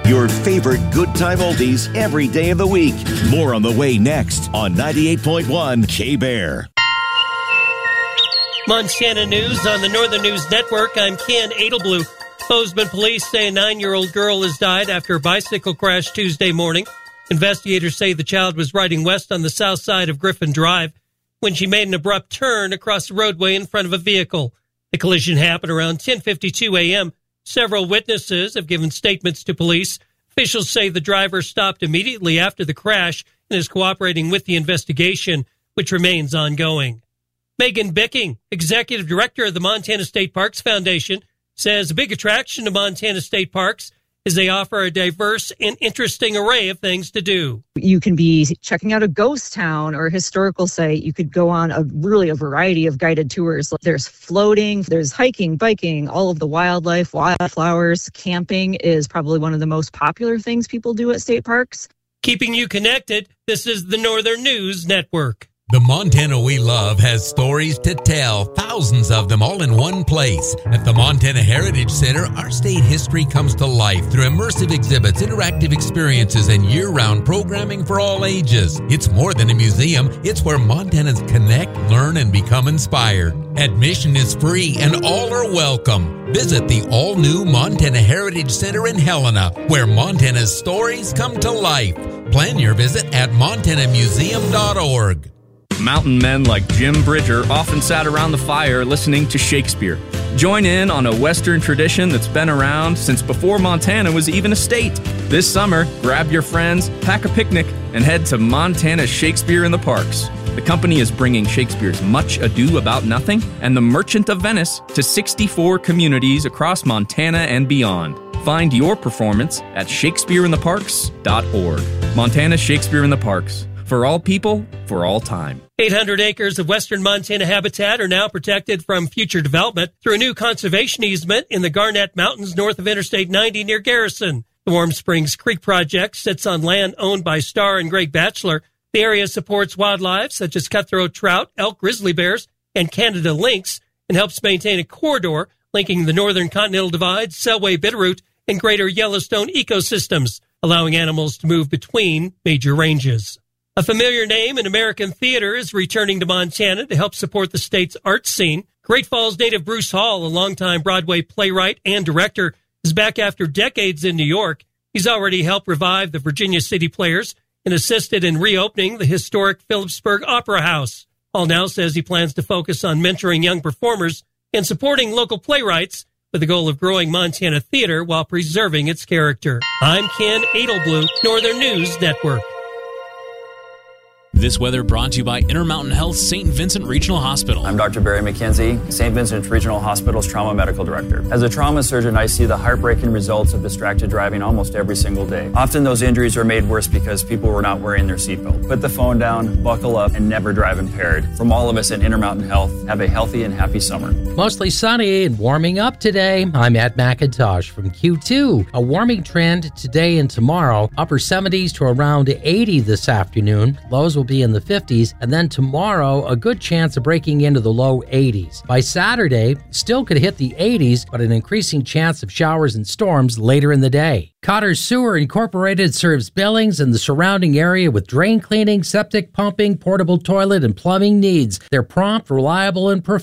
Your favorite good time oldies every day of the week. More on the way next on 98.1 K-Bear. Montana News on the Northern News Network. I'm Ken Adelblue. Bozeman police say a 9-year-old girl has died after a bicycle crash Tuesday morning. Investigators say the child was riding west on the south side of Griffin Drive when she made an abrupt turn across the roadway in front of a vehicle. The collision happened around 10:52 a.m. Several witnesses have given statements to police. Officials say the driver stopped immediately after the crash and is cooperating with the investigation, which remains ongoing. Megan Bicking, executive director of the Montana State Parks Foundation, says a big attraction to Montana State Parks is they offer a diverse and interesting array of things to do. You can be checking out a ghost town or a historical site. You could go on a variety of guided tours. There's floating, there's hiking, biking, all of the wildlife, wildflowers. Camping is probably one of the most popular things people do at state parks. Keeping you connected, this is the Northern News Network. The Montana we love has stories to tell, thousands of them all in one place. At the Montana Heritage Center, our state history comes to life through immersive exhibits, interactive experiences, and year-round programming for all ages. It's more than a museum. It's where Montanans connect, learn, and become inspired. Admission is free and all are welcome. Visit the all-new Montana Heritage Center in Helena, where Montana's stories come to life. Plan your visit at montanamuseum.org. Mountain men like Jim Bridger often sat around the fire listening to Shakespeare. Join in on a Western tradition that's been around since before Montana was even a state. This summer, grab your friends, pack a picnic, and head to Montana Shakespeare in the Parks. The company is bringing Shakespeare's Much Ado About Nothing and The Merchant of Venice to 64 communities across Montana and beyond. Find your performance at shakespeareintheparks.org. Montana Shakespeare in the Parks. For all people, for all time. 800 acres of western Montana habitat are now protected from future development through a new conservation easement in the Garnett Mountains north of Interstate 90 near Garrison. The Warm Springs Creek project sits on land owned by Starr and Greg Batchelor. The area supports wildlife such as cutthroat trout, elk, grizzly bears, and Canada lynx, and helps maintain a corridor linking the Northern Continental Divide, Selway Bitterroot, and Greater Yellowstone ecosystems, allowing animals to move between major ranges. A familiar name in American theater is returning to Montana to help support the state's art scene. Great Falls native Bruce Hall, a longtime Broadway playwright and director, is back after decades in New York. He's already helped revive the Virginia City Players and assisted in reopening the historic Phillipsburg Opera House. Hall now says he plans to focus on mentoring young performers and supporting local playwrights with the goal of growing Montana theater while preserving its character. I'm Ken Adelblue, Northern News Network. This weather brought to you by Intermountain Health St. Vincent Regional Hospital. I'm Dr. Barry McKenzie, St. Vincent Regional Hospital's Trauma Medical Director. As a trauma surgeon, I see the heartbreaking results of distracted driving almost every single day. Often those injuries are made worse because people were not wearing their seatbelt. Put the phone down, buckle up, and never drive impaired. From all of us at Intermountain Health, have a healthy and happy summer. Mostly sunny and warming up today. I'm Matt McIntosh from Q2. A warming trend today and tomorrow. Upper 70s to around 80 this afternoon. Lows will be in the 50s, and then tomorrow a good chance of breaking into the low 80s. By Saturday, still could hit the 80s, but an increasing chance of showers and storms later in the day. Cotter Sewer Incorporated serves Billings and the surrounding area with drain cleaning, septic pumping, portable toilet, and plumbing needs. They're prompt, reliable, and professional.